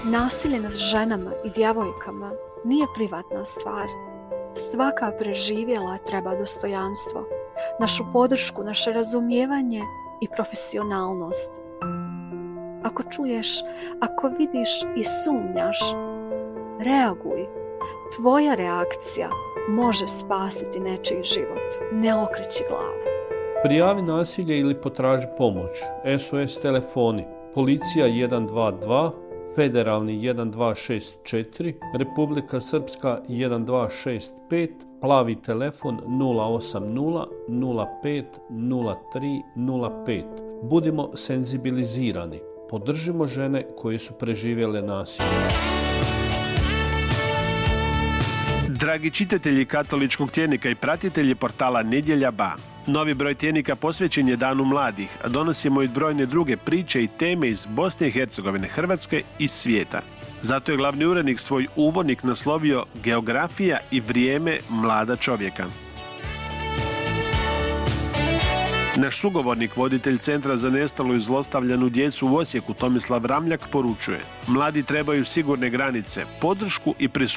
Nasilje nad ženama i djevojkama nije privatna stvar. Svaka preživjela treba dostojanstvo, našu podršku, naše razumijevanje i profesionalnost. Ako čuješ, ako vidiš i sumnjaš, reaguj. Tvoja reakcija može spasiti nečiji život. Ne okreći glavu. Prijavi nasilje ili potraži pomoć. SOS telefoni. Policija 122, Federalni 1264, Republika Srpska 1265, plavi telefon 080 05 03 05. Budimo senzibilizirani. Podržimo žene koje su preživjele nasilje. Dragi čitatelji katoličkog tjednika i pratitelji portala Nedjelja Ba, novi broj tjednika posvećen je Danu mladih, a donosimo i brojne druge priče i teme iz Bosne i Hercegovine, Hrvatske i svijeta. Zato je glavni urednik svoj uvodnik naslovio Geografija i vrijeme mlada čovjeka. Naš sugovornik, voditelj Centra za nestalu i zlostavljanu djecu u Osijeku, Tomislav Ramljak, poručuje: mladi trebaju sigurne granice, podršku i prisutnost